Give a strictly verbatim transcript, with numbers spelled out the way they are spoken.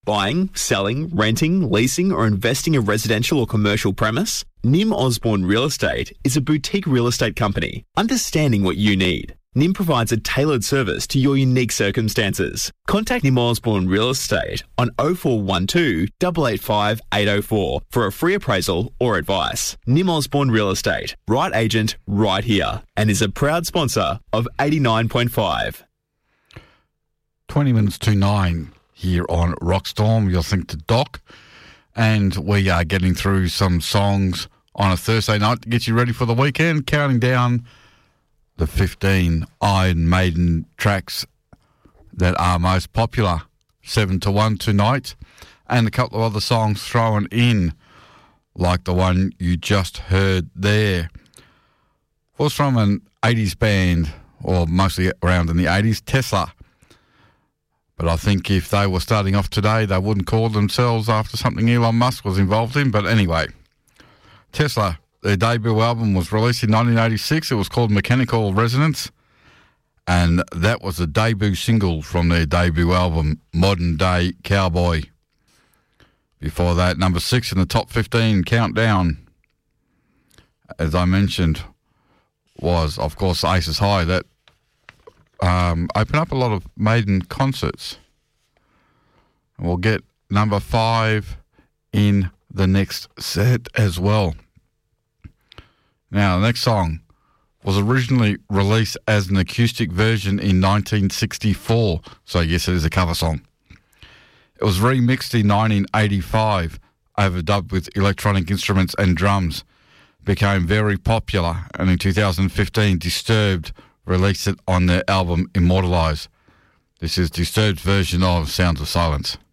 Buying, selling, renting, leasing or investing a residential or commercial premise? Nim Osborne Real Estate is a boutique real estate company understanding what you need. Nim provides a tailored service to your unique circumstances. Contact Nim Osborne Real Estate on oh four one two, eight eight five, eight oh four for a free appraisal or advice. Nim Osborne Real Estate, right agent, right here, and is a proud sponsor of eighty-nine point five. twenty minutes to nine here on Rockstorm. You'll think to Doc. And we are getting through some songs on a Thursday night to get you ready for the weekend, counting down the fifteen Iron Maiden tracks that are most popular. seven to one tonight. And a couple of other songs thrown in, like the one you just heard there. Was from an eighties band, or mostly around in the eighties, Tesla. But I think if they were starting off today, they wouldn't call themselves after something Elon Musk was involved in. But anyway, Tesla, their debut album was released in nineteen eighty-six. It was called Mechanical Resonance. And that was the debut single from their debut album, Modern Day Cowboy. Before that, number six in the top fifteen countdown, as I mentioned, was, of course, Aces High. That Um, open up a lot of Maiden concerts. And we'll get number five in the next set as well. Now, the next song was originally released as an acoustic version in nineteen sixty-four, so yes, it is a cover song. It was remixed in nineteen eighty-five, overdubbed with electronic instruments and drums, became very popular, and in two thousand fifteen, Disturbed released it on their album Immortalize. This is Disturbed's version of Sounds of Silence.